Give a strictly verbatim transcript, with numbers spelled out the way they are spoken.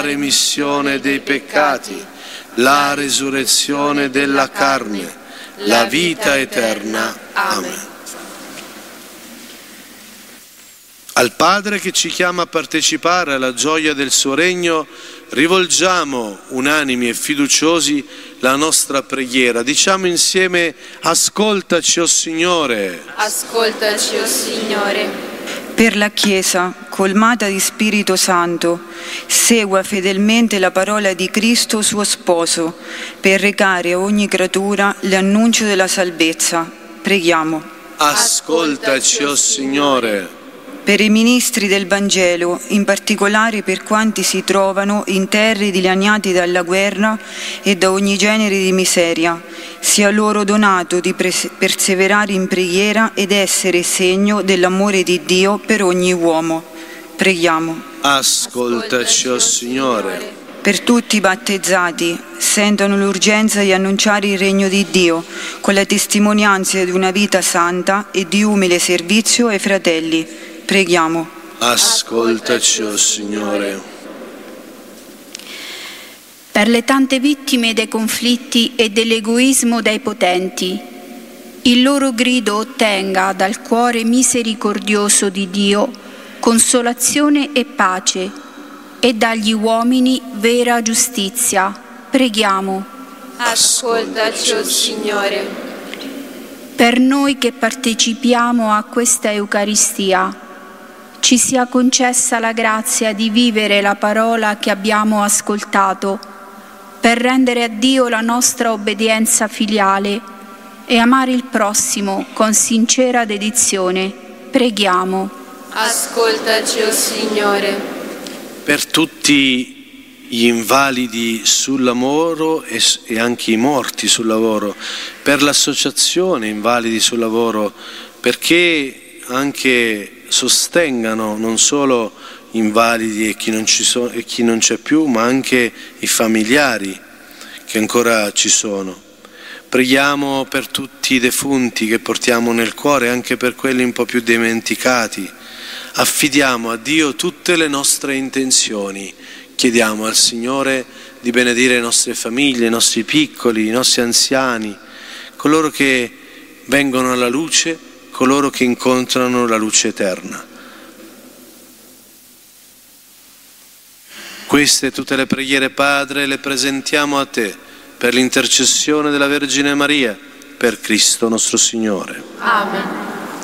remissione dei peccati, la resurrezione della carne, la vita eterna. Amen. Al Padre che ci chiama a partecipare alla gioia del suo regno, rivolgiamo unanimi e fiduciosi la nostra preghiera. Diciamo insieme: ascoltaci, o Signore. Ascoltaci, o Signore. Per la Chiesa, colmata di Spirito Santo, segua fedelmente la parola di Cristo suo sposo, per recare a ogni creatura l'annuncio della salvezza. Preghiamo. Ascoltaci, o Signore. Per i ministri del Vangelo, in particolare per quanti si trovano in terre dilaniati dalla guerra e da ogni genere di miseria, sia loro donato di pres- perseverare in preghiera ed essere segno dell'amore di Dio per ogni uomo. Preghiamo. Ascoltaci, o Signore. Per tutti i battezzati, sentono l'urgenza di annunciare il regno di Dio con la testimonianza di una vita santa e di umile servizio ai fratelli. Preghiamo. Ascoltaci, o Signore. Per le tante vittime dei conflitti e dell'egoismo dei potenti, il loro grido ottenga dal cuore misericordioso di Dio consolazione e pace, e dagli uomini vera giustizia. Preghiamo. Ascoltaci, o Signore. Per noi che partecipiamo a questa Eucaristia, ci sia concessa la grazia di vivere la parola che abbiamo ascoltato, per rendere a Dio la nostra obbedienza filiale e amare il prossimo con sincera dedizione. Preghiamo. Ascoltaci, o Signore. Per tutti gli invalidi sul lavoro e, e anche i morti sul lavoro, per l'associazione Invalidi sul Lavoro, perché anche sostengano non solo invalidi e chi non ci so, e chi non c'è più, ma anche i familiari che ancora ci sono. Preghiamo per tutti i defunti che portiamo nel cuore, anche per quelli un po' più dimenticati. Affidiamo a Dio tutte le nostre intenzioni. Chiediamo al Signore di benedire le nostre famiglie, i nostri piccoli, i nostri anziani, coloro che vengono alla luce, coloro che incontrano la luce eterna. Queste tutte le preghiere, Padre, le presentiamo a Te per l'intercessione della Vergine Maria, per Cristo nostro Signore. Amen.